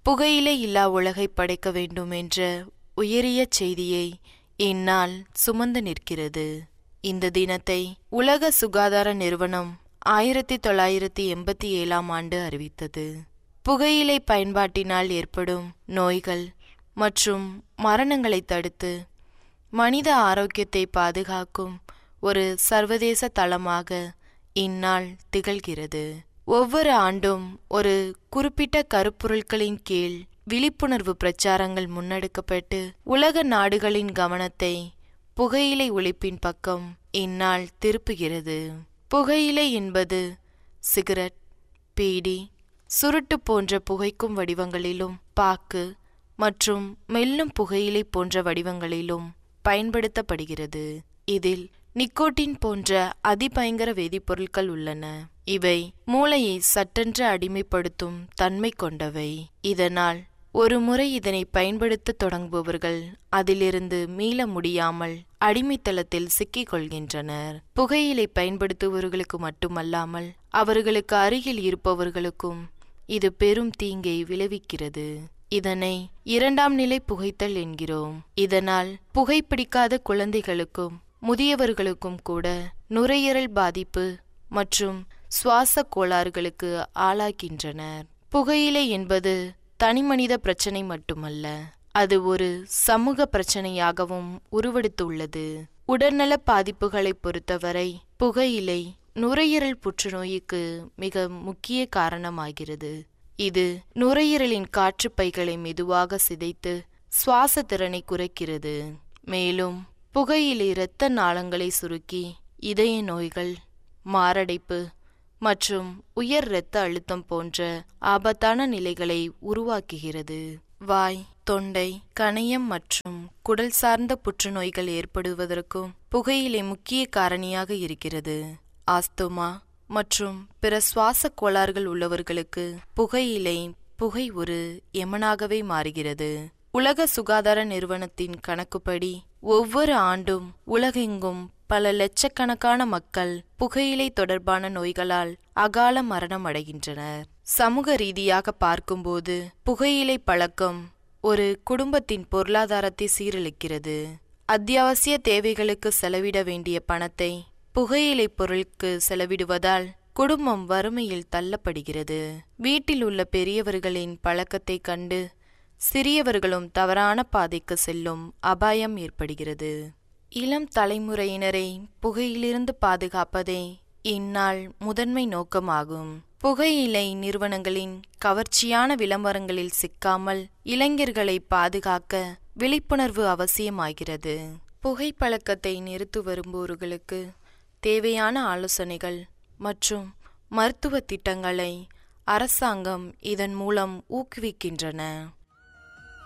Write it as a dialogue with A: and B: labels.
A: புகையிலை இல்லா உலகை படைக்க வேண்டும் என்ற உயரிய செய்தியை இந்நாள் சுமந்து நிற்கிறது. இந்த தினத்தை உலக சுகாதார நிறுவனம் 1987ஆம் ஆண்டு அறிவித்தது. புகையிலை பயன்பாட்டினால் ஏற்படும் நோய்கள் மற்றும் மரணங்களை தடுத்து மனித ஆரோக்கியத்தை பாதுகாக்கும் ஒரு சர்வதேச தளமாக இந்நாள் திகழ்கிறது. ஒவ்வொரு ஆண்டும் ஒரு குறிப்பிட்ட கருப்பொருட்களின் கீழ் விழிப்புணர்வு பிரச்சாரங்கள் முன்னெடுக்கப்பட்டு உலக நாடுகளின் கவனத்தை புகையிலை ஒழிப்பின் பக்கம் இந்நாள் திருப்புகிறது. புகையிலை என்பது சிகரெட், பீடி, சுருட்டு போன்ற புகைக்கும் வடிவங்களிலும் பாக்கு மற்றும் மெல்லும் புகையிலை போன்ற வடிவங்களிலும் பயன்படுத்தப்படுகிறது. இதில் நிக்கோட்டின் போன்ற அதிபயங்கர வேதிப்பொருட்கள் உள்ளன. இவை மூளையை சட்டென்று அடிமைப்படுத்தும் தன்மை கொண்டவை. இதனால் ஒரு முறை இதனை பயன்படுத்த தொடங்குபவர்கள் அதிலிருந்து மீள முடியாமல் அடிமைத்தளத்தில் சிக்கிக் கொள்கின்றனர். புகையிலை பயன்படுத்துபவர்களுக்கு மட்டுமல்லாமல் அவர்களுக்கு அருகில் இருப்பவர்களுக்கும் இது பெரும் தீங்கை விளைவிக்கிறது. இதனை இரண்டாம் நிலை புகைத்தல் என்கிறோம். இதனால் புகைப்பிடிக்காத குழந்தைகளுக்கும் முதியவர்களுக்கும் கூட நுரையீரல் பாதிப்பு மற்றும் சுவாச கோளாறுகளுக்கு ஆளாகின்றனர். புகையிலை என்பது தனிமனித பிரச்சனை மட்டுமல்ல, அது ஒரு சமூக பிரச்சனையாகவும் உருவெடுத்துள்ளது. உடல்நல பாதிப்புகளை பொறுத்தவரை புகையிலை நுரையீரல் புற்றுநோய்க்கு மிக முக்கிய காரணமாகிறது. இது நுரையீரலின் காற்றுப்பைகளை மெதுவாக சிதைத்து சுவாச திறனை குறைக்கிறது. மேலும் புகையிலை இரத்த நாளங்களை சுருக்கி இதய நோய்கள், மாரடைப்பு மற்றும் உயர் இரத்த அழுத்தம் போன்ற ஆபத்தான நிலைகளை உருவாக்குகிறது. வாய், தொண்டை, கணையம் மற்றும் குடல் சார்ந்த புற்றுநோய்கள் ஏற்படுவதற்கும் புகையிலை முக்கிய காரணியாக இருக்கிறது. ஆஸ்துமா மற்றும் பிற சுவாச கோளாறுகள் உள்ளவர்களுக்கு புகை ஒரு எமனாகவே மாறுகிறது. உலக சுகாதார நிறுவனத்தின் கணக்குப்படி ஒவ்வொரு ஆண்டும் உலகெங்கும் பல லட்சக்கணக்கான மக்கள் புகையிலை தொடர்பான நோய்களால் அகால மரணம் அடைகின்றனர். சமூக ரீதியாக பார்க்கும்போது புகையிலை பழக்கம் ஒரு குடும்பத்தின் பொருளாதாரத்தை சீரழிக்கிறது. அத்தியாவசிய தேவைகளுக்கு செலவிட வேண்டிய பணத்தை புகையிலை பொருளுக்கு செலவிடுவதால் குடும்பம் வறுமையில் தள்ளப்படுகிறது. வீட்டில் உள்ள பெரியவர்களின் பழக்கத்தை கண்டு சிறியவர்களும் தவறான பாதைக்கு செல்லும் அபாயம் ஏற்படுகிறது. இளம் தலைமுறையினரை புகையிலிருந்து பாதுகாப்பதே இந்நாள் முதன்மை நோக்கமாகும். புகையிலை நிறுவனங்களின் கவர்ச்சியான விளம்பரங்களில் சிக்காமல் இளைஞர்களை பாதுகாக்க விழிப்புணர்வு அவசியமாகிறது. புகைப்பழக்கத்தை நிறுத்தி வருபவர்களுக்கு தேவையான ஆலோசனைகள் மற்றும் மருத்துவ திட்டங்களை அரசாங்கம் இதன் மூலம் ஊக்குவிக்கின்றன.